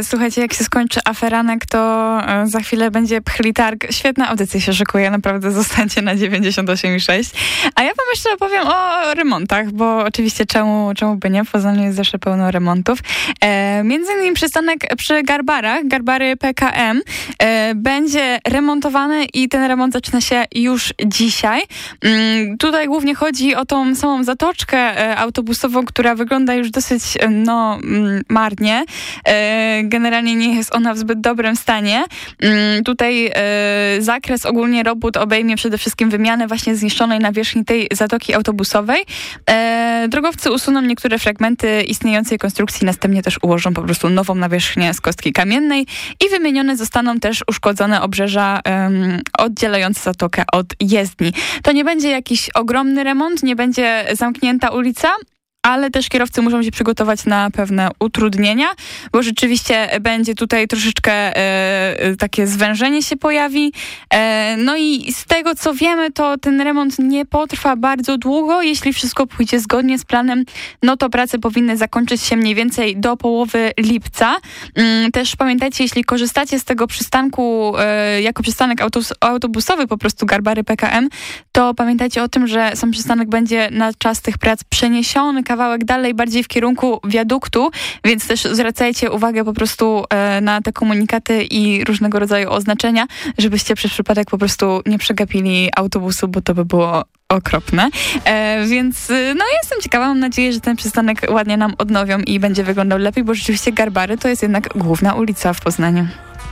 słuchajcie, jak się skończy aferanek, to za chwilę będzie pchlitarg. Świetna audycja się szykuje, naprawdę zostańcie na 98,6. A ja wam jeszcze opowiem o remontach, bo oczywiście czemu by nie? W Poznaniu jest zawsze pełno remontów. Między innymi przystanek przy Garbarach, Garbary PKM, będzie remontowany i ten remont zaczyna się już dzisiaj. Tutaj głównie chodzi o tą samą zatoczkę autobusową, która wygląda już dosyć marnie. Generalnie nie jest ona w zbyt dobrym stanie. Tutaj zakres ogólnie robót obejmie przede wszystkim wymianę właśnie zniszczonej nawierzchni tej zatoki autobusowej. Drogowcy usuną niektóre fragmenty istniejącej konstrukcji, następnie też ułożą po prostu nową nawierzchnię z kostki kamiennej i wymienione zostaną też uszkodzone obrzeża oddzielające zatokę od jezdni. To nie będzie jakiś ogromny remont, nie będzie zamknięta ulica, ale też kierowcy muszą się przygotować na pewne utrudnienia, bo rzeczywiście będzie tutaj troszeczkę takie zwężenie się pojawi. No i z tego, co wiemy, to ten remont nie potrwa bardzo długo. Jeśli wszystko pójdzie zgodnie z planem, no to prace powinny zakończyć się mniej więcej do połowy lipca. Też pamiętajcie, jeśli korzystacie z tego przystanku jako przystanek autobusowy, po prostu Garbary PKM, to pamiętajcie o tym, że sam przystanek będzie na czas tych prac przeniesiony kawałek dalej, bardziej w kierunku wiaduktu, więc też zwracajcie uwagę po prostu na te komunikaty i różnego rodzaju oznaczenia, żebyście przez przypadek po prostu nie przegapili autobusu, bo to by było okropne. Więc jestem ciekawa, mam nadzieję, że ten przystanek ładnie nam odnowią i będzie wyglądał lepiej, bo rzeczywiście Garbary to jest jednak główna ulica w Poznaniu.